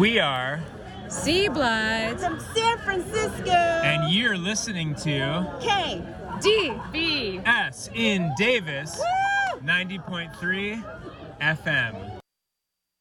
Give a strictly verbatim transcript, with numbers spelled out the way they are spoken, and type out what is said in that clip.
We are Sea Bloods from San Francisco. And you're listening to K D B S in Davis Woo! ninety point three F M.